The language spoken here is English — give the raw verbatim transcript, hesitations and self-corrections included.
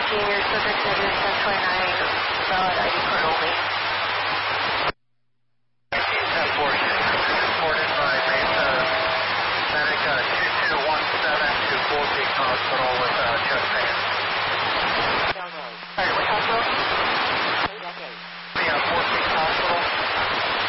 Junior Subject Negative ten twenty-nine, valid I D card only. ten forty, reported by Mesa Medic uh, two two one seven to Fort Peak Hospital with uh, chest pain.